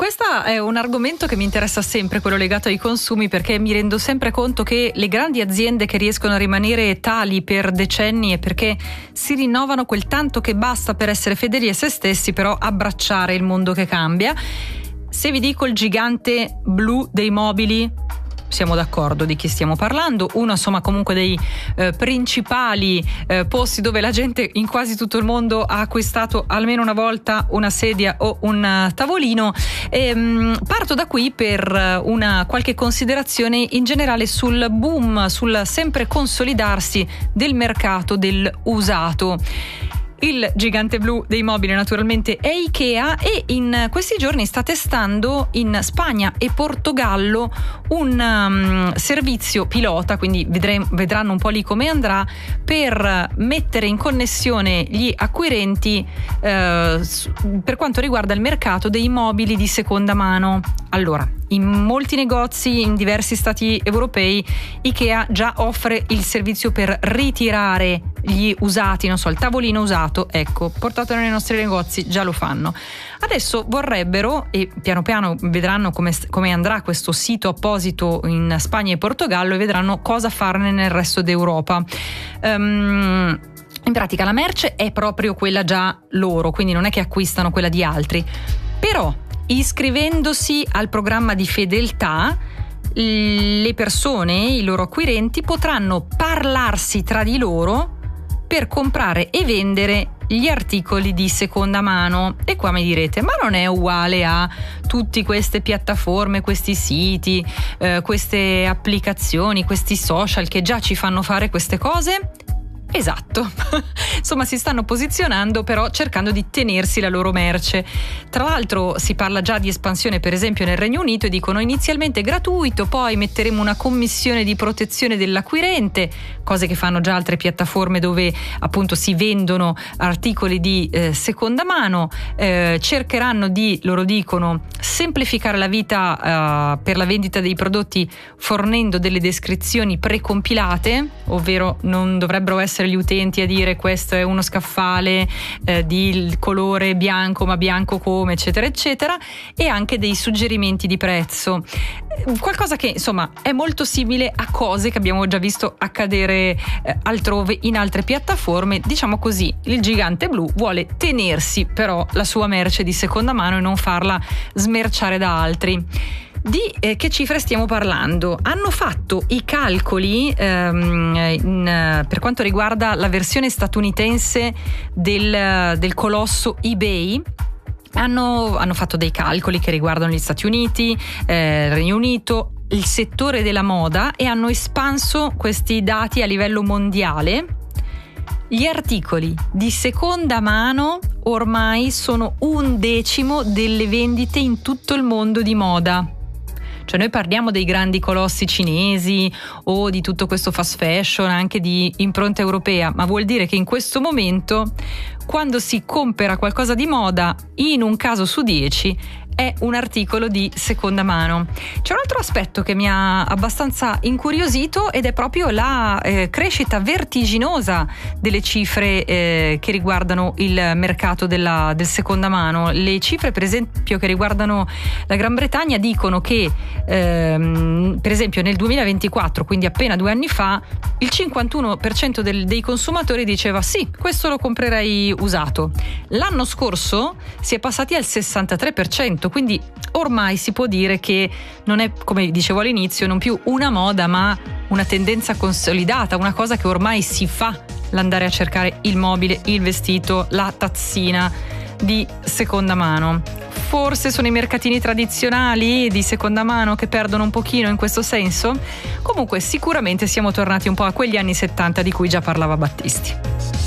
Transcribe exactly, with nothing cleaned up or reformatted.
questo è un argomento che mi interessa sempre, quello legato ai consumi, perché mi rendo sempre conto che le grandi aziende che riescono a rimanere tali per decenni è perché si rinnovano quel tanto che basta per essere fedeli a se stessi, però abbracciare il mondo che cambia. Se vi dico il gigante blu dei mobili, siamo d'accordo di chi stiamo parlando. Uno, insomma, comunque dei eh, principali eh, posti dove la gente in quasi tutto il mondo ha acquistato almeno una volta una sedia o un uh, tavolino. E, mh, parto da qui per una qualche considerazione in generale sul boom, sul sempre consolidarsi del mercato del usato. Il gigante blu dei mobili naturalmente è Ikea, e in questi giorni sta testando in Spagna e Portogallo un um, servizio pilota, quindi vedremo, vedranno un po' lì come andrà, per mettere in connessione gli acquirenti eh, per quanto riguarda il mercato dei mobili di seconda mano. Allora, in molti negozi in diversi stati europei Ikea già offre il servizio per ritirare gli usati, non so, il tavolino usato, ecco, portatelo nei nostri negozi, già lo fanno. Adesso vorrebbero, e piano piano vedranno come, come andrà questo sito apposito in Spagna e Portogallo, e vedranno cosa farne nel resto d'Europa. Um, in pratica la merce è proprio quella già loro, quindi non è che acquistano quella di altri, però iscrivendosi al programma di fedeltà, le persone, i loro acquirenti, potranno parlarsi tra di loro per comprare e vendere gli articoli di seconda mano. E qua mi direte, ma non è uguale a tutte queste piattaforme, questi siti, eh, queste applicazioni, questi social che già ci fanno fare queste cose? Esatto, insomma si stanno posizionando, però cercando di tenersi la loro merce. Tra l'altro si parla già di espansione, per esempio nel Regno Unito, e dicono inizialmente gratuito, poi metteremo una commissione di protezione dell'acquirente, cose che fanno già altre piattaforme dove appunto si vendono articoli di eh, seconda mano. Eh, cercheranno di, loro dicono, semplificare la vita eh, per la vendita dei prodotti, fornendo delle descrizioni precompilate, ovvero non dovrebbero essere gli utenti a dire questo è uno scaffale eh, di colore bianco, ma bianco come, eccetera eccetera, e anche dei suggerimenti di prezzo, qualcosa che insomma è molto simile a cose che abbiamo già visto accadere eh, altrove in altre piattaforme. Diciamo così, il gigante blu vuole tenersi però la sua merce di seconda mano e non farla smerciare da altri. Di eh, che cifre stiamo parlando? Hanno fatto i calcoli ehm, in, per quanto riguarda la versione statunitense del, del colosso eBay. Hanno, hanno fatto dei calcoli che riguardano gli Stati Uniti, eh, il Regno Unito, il settore della moda, e hanno espanso questi dati a livello mondiale. Gli articoli di seconda mano ormai sono un decimo delle vendite in tutto il mondo di moda. Cioè noi parliamo dei grandi colossi cinesi o di tutto questo fast fashion, anche di impronta europea, ma vuol dire che in questo momento, quando si compra qualcosa di moda, in un caso su dieci è un articolo di seconda mano. C'è un altro aspetto che mi ha abbastanza incuriosito, ed è proprio la eh, crescita vertiginosa delle cifre eh, che riguardano il mercato della, del seconda mano. Le cifre, per esempio, che riguardano la Gran Bretagna dicono che ehm, per esempio nel duemilaventiquattro, quindi appena due anni fa, il cinquantuno per cento del, dei consumatori diceva sì, questo lo comprerei usato. L'anno scorso si è passati al sessantatré per cento, quindi ormai si può dire che non è, come dicevo all'inizio, non più una moda, ma una tendenza consolidata, una cosa che ormai si fa, l'andare a cercare il mobile, il vestito, la tazzina di seconda mano. Forse sono i mercatini tradizionali di seconda mano che perdono un pochino in questo senso. Comunque sicuramente siamo tornati un po' a quegli anni settanta di cui già parlava Battisti.